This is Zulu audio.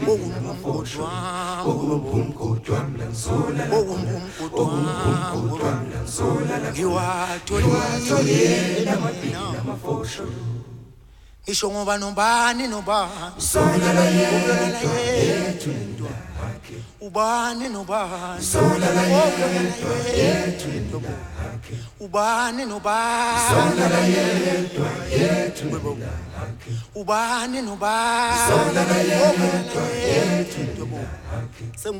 Isho ngoba nobani nobani Solala yethu ubani nobani Solala yethu ubani nobani Solala yethu ubani nobani Solala yethu